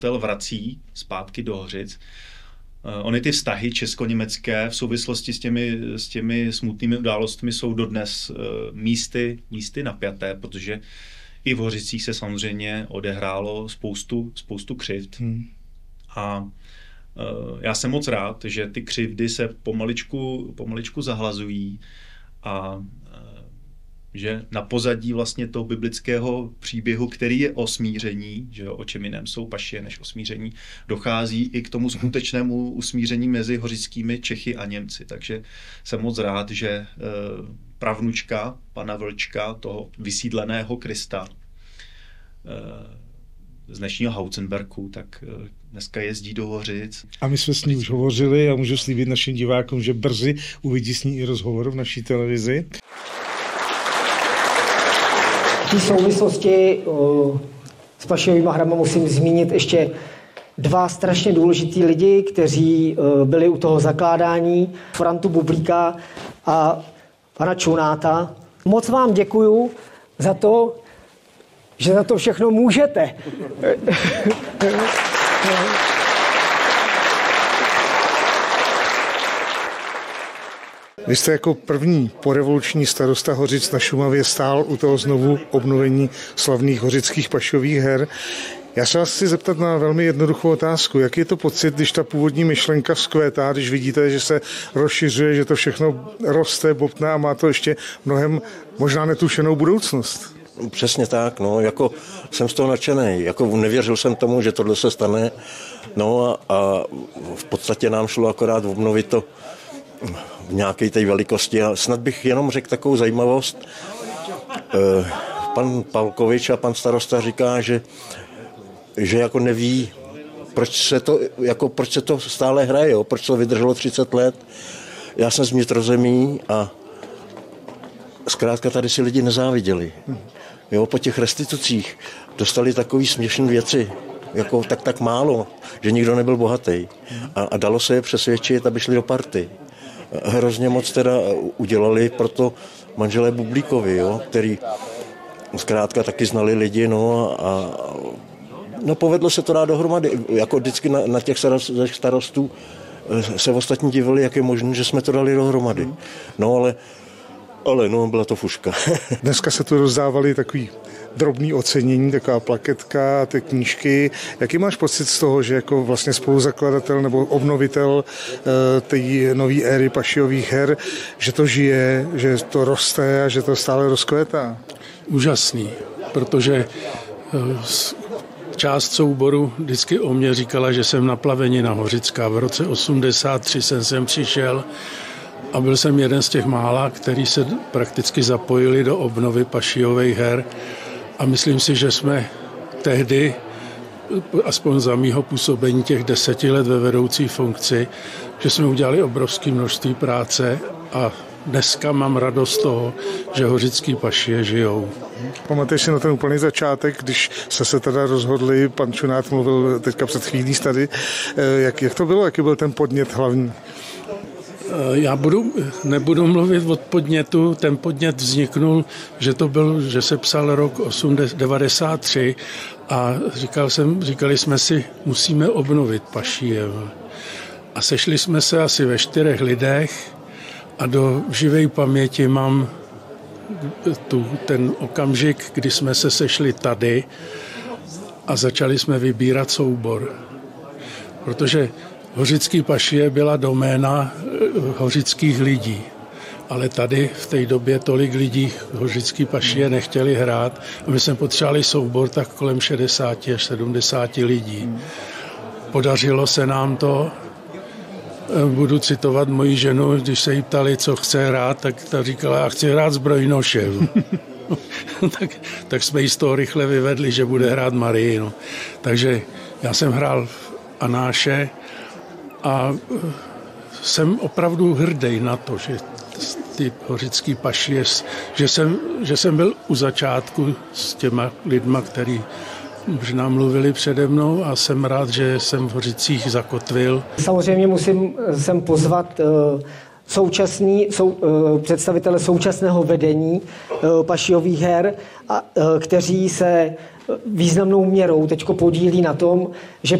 vrací zpátky do Hořic. Ony ty vztahy česko-německé v souvislosti s těmi smutnými událostmi jsou dodnes místy napjaté, protože i v Hořicích se samozřejmě odehrálo spoustu křivd. A já jsem moc rád, že ty křivdy se pomaličku zahlazují a že na pozadí vlastně toho biblického příběhu, který je o smíření, že o čem jiném jsou pašie než o smíření, dochází i k tomu skutečnému usmíření mezi hořickými Čechy a Němci. Takže jsem moc rád, že pravnučka pana Vlčka, toho vysídleného Krista z dnešního Hauzenberku, tak dneska jezdí do Hořic. A my jsme s ní už hovořili a můžu slíbit našim divákům, že brzy uvidí s ní i rozhovor v naší televizi. V té souvislosti s Pašiovými hrama musím zmínit ještě dva strašně důležitý lidi, kteří byli u toho zakládání, Frantu Bublíka a pana Čunáta. Moc vám děkuju za to, že za to všechno můžete. Vy jste jako první porevoluční starosta Hořic na Šumavě stál u toho znovu obnovení slavných hořických Pašiových her. Já se vás chci zeptat na velmi jednoduchou otázku. Jaký je to pocit, když ta původní myšlenka vzkvétá, když vidíte, že se rozšiřuje, že to všechno roste, bobtná a má to ještě mnohem možná netušenou budoucnost? Přesně tak, no, jako jsem z toho nadšenej, jako nevěřil jsem tomu, že tohle se stane, no a v podstatě nám šlo akorát obnovit to v nějaké té velikosti a snad bych jenom řekl takovou zajímavost. Pan Pavkovič a pan starosta říká, že jako neví, proč se to stále hraje, jo? Proč to vydrželo 30 let. Já jsem z vnitrozemí a zkrátka tady si lidi nezáviděli. Jo, po těch restitucích dostali takový směšné věci, jako tak málo, že nikdo nebyl bohatý. A dalo se je přesvědčit, aby šli do party. Hrozně moc teda udělali proto manželé Bublíkovi, jo, který zkrátka taky znali lidi, no a povedlo se to dát dohromady. Jako vždycky na těch starostů se ostatní divili, jak je možné, že jsme to dali dohromady. No ale byla to fuška. Dneska se tu rozdávaly takový drobný ocenění, taková plaketka, ty knížky. Jaký máš pocit z toho, že jako vlastně spoluzakladatel nebo obnovitel té nové éry Pašiových her, že to žije, že to roste a že to stále rozkvétá? Úžasný, protože část souboru vždycky o mě říkala, že jsem na Plavenina Hořická. V roce 1983 jsem sem přišel a byl jsem jeden z těch mála, který se prakticky zapojili do obnovy Pašiových her a myslím si, že jsme tehdy, aspoň za mýho působení těch 10 let ve vedoucí funkci, že jsme udělali obrovské množství práce a dneska mám radost z toho, že hořický pašie žijou. Pamatuješ si na ten úplný začátek, když se teda rozhodli, pan Čunát mluvil teďka před chvílí tady, jak to bylo, jaký byl ten podnět hlavní? Já nebudu mluvit od podnětu, ten podnět vzniknul, že se psal rok 1993 a říkali jsme si, musíme obnovit Pašíjev. A sešli jsme se asi ve 4 lidech a do živé paměti mám ten okamžik, kdy jsme se sešli tady a začali jsme vybírat soubor. Protože hořický Pašie byla doména hořických lidí, ale tady v té době tolik lidí hořický Pašie nechtěli hrát a my jsme potřebovali soubor tak kolem 60 až 70 lidí. Podařilo se nám to. Budu citovat moji ženu, když se jí ptali, co chce hrát, tak ta říkala, já chci hrát zbrojnošem. tak jsme jí z toho rychle vyvedli, že bude hrát Marii. No. Takže já jsem hrál v Anáše a jsem opravdu hrdý na to, že ty hořický Pašie, že jsem byl u začátku s těma lidma, který možná mluvili přede mnou a jsem rád, že jsem v Hořicích zakotvil. Samozřejmě musím sem pozvat představitele současného vedení Pašiových her, kteří se významnou měrou teď podílí na tom, že